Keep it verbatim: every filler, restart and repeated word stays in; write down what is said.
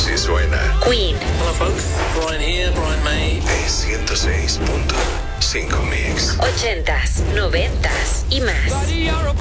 Así suena Queen. Hello folks, Brian here, Brian May. de ciento seis punto cinco Mix. Ochentas, noventas y más.